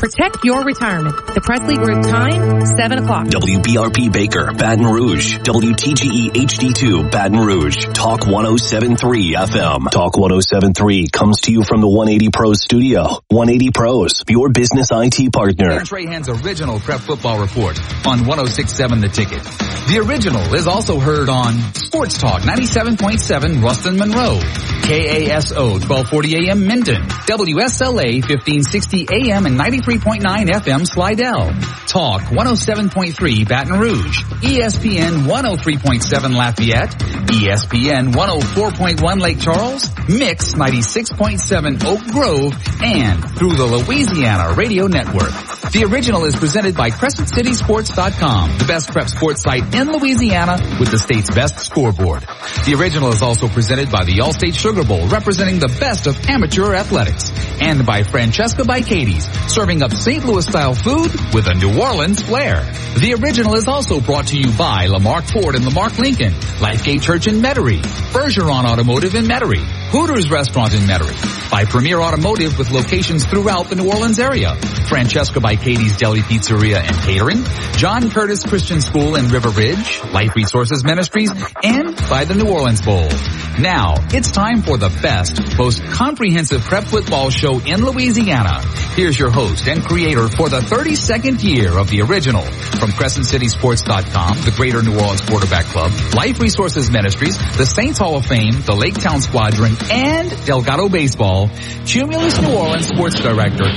Protect your retirement. The Presley Group time, 7 o'clock. WBRP Baker, Baton Rouge. WTGE HD2, Baton Rouge. Talk 107.3 FM. Talk 107.3 comes to you from the 180 Pros studio. 180 Pros, your business IT partner. Trahan's original prep football report on 106.7 The Ticket. The original is also heard on Sports Talk 97.7 Ruston Monroe, KASO 1240 AM Minden, WSLA 1560 AM and 93.9 FM Slidell, Talk 107.3 Baton Rouge, ESPN 103.7 Lafayette, ESPN 104.1 Lake Charles, Mix 96.7 Oak Grove, and through the Louisiana Radio Network. The original is presented by CrescentCitySports.com, the best prep sports site in Louisiana with the state's best scoreboard. The original is also presented by the Allstate Sugar Bowl, representing the best of amateur athletics, and by Francesca by Katie's, serving up St. Louis-style food with a New Orleans flair. The original is also brought to you by Lamarck Ford and Lamarck Lincoln, Lifegate Church in Metairie, Bergeron Automotive in Metairie, Hooters Restaurant in Metairie, by Premier Automotive with locations throughout the New Orleans area, Francesca by Katie's Deli Pizzeria and Catering, John Curtis Christian School in River Ridge, Life Resources Ministries, and by the New Orleans Bowl. Now, it's time for the best, most comprehensive prep football show in Louisiana. Here's your host and creator for the 32nd year of the original. From CrescentCitySports.com, the Greater New Orleans Quarterback Club, Life Resources Ministries, the Saints Hall of Fame, the Lake Town Squadron, and Delgado Baseball, Cumulus New Orleans Sports Director